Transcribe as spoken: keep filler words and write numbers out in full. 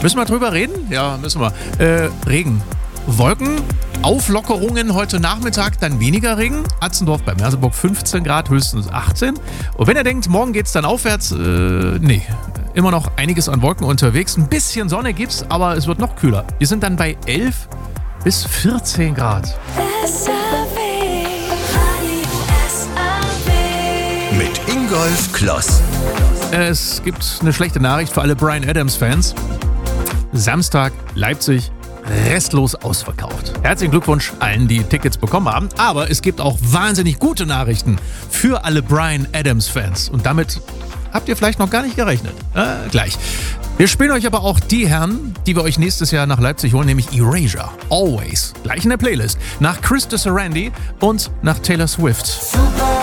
Müssen wir drüber reden? Ja, müssen wir. Äh, Regen. Wolken, Auflockerungen heute Nachmittag, dann weniger Regen. Atzendorf bei Merseburg fünfzehn Grad, höchstens achtzehn. Und wenn ihr denkt, morgen geht's dann aufwärts, äh, nee. Immer noch einiges an Wolken unterwegs. Ein bisschen Sonne gibt's, aber es wird noch kühler. Wir sind dann bei elf bis vierzehn Grad. Mit Ingolf Kloss. Es gibt eine schlechte Nachricht für alle Bryan Adams-Fans. Samstag, Leipzig, restlos ausverkauft. Herzlichen Glückwunsch allen, die Tickets bekommen haben. Aber es gibt auch wahnsinnig gute Nachrichten für alle Bryan Adams-Fans. Und damit habt ihr vielleicht noch gar nicht gerechnet. Äh, gleich. Wir spielen euch aber auch die Herren, die wir euch nächstes Jahr nach Leipzig holen, nämlich Erasure, Always. Gleich in der Playlist. Nach Chris de Sarandi und nach Taylor Swift. Super.